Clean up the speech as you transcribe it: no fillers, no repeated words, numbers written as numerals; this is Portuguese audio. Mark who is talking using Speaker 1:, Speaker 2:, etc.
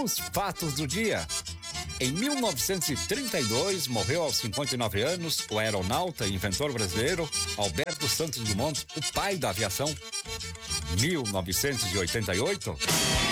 Speaker 1: os fatos do dia. Em 1932, morreu aos 59 anos o aeronauta e inventor brasileiro Alberto Santos Dumont, o pai da aviação. 1988,